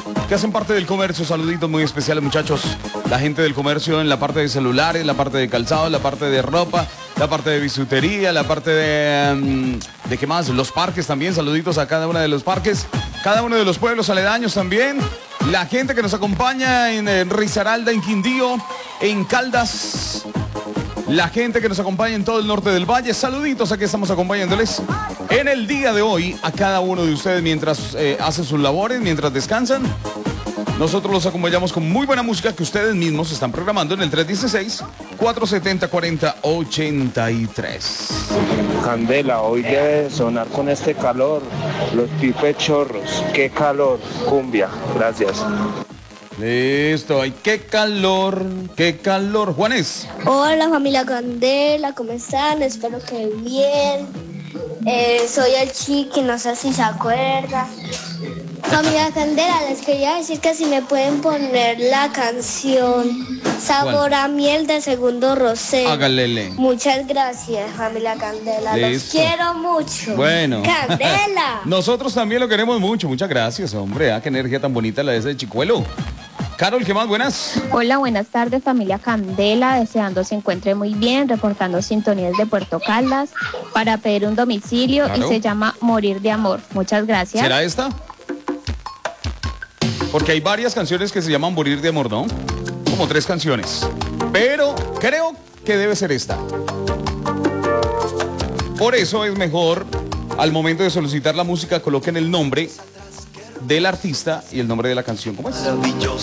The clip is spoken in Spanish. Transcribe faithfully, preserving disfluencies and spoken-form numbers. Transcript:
que hacen parte del comercio. Saluditos muy especiales, muchachos. La gente del comercio en la parte de celulares, la parte de calzado, la parte de ropa, la parte de bisutería, la parte de... Um, ¿de qué más? Los parques también. Saluditos a cada uno de los parques. Cada uno de los pueblos aledaños también. La gente que nos acompaña en, en Risaralda, en Quindío, en Caldas. La gente que nos acompaña en todo el norte del valle. Saluditos, aquí estamos acompañándoles en el día de hoy a cada uno de ustedes mientras eh, hacen sus labores, mientras descansan. Nosotros los acompañamos con muy buena música que ustedes mismos están programando en el tres uno seis, cuatro siete cero, cuatro cero ocho tres. Candela, hoy debe sonar con este calor los Pipe Chorros. ¡Qué calor! Cumbia, gracias. Listo, ay, qué calor, qué calor. Juanes. Hola familia Candela, ¿cómo están? Espero que bien. Eh, soy el Chiqui, no sé si se acuerda. Familia Candela, les quería decir que si me pueden poner la canción Sabor a Miel de Segundo Rosé. Hágale. Muchas gracias, familia Candela. Listo. Los quiero mucho. Bueno. Candela. Nosotros también lo queremos mucho. Muchas gracias, hombre. Ah, qué energía tan bonita la de ese chicuelo. Carol, ¿qué más? Buenas. Hola, buenas tardes, familia Candela. Deseando se encuentre muy bien, reportando sintonías de Puerto Caldas para pedir un domicilio. Claro. Y se llama Morir de Amor. Muchas gracias. ¿Será esta? Porque hay varias canciones que se llaman Morir de Amor, ¿no? Como tres canciones. Pero creo que debe ser esta. Por eso es mejor, al momento de solicitar la música, coloquen el nombre del artista y el nombre de la canción. ¿Cómo es?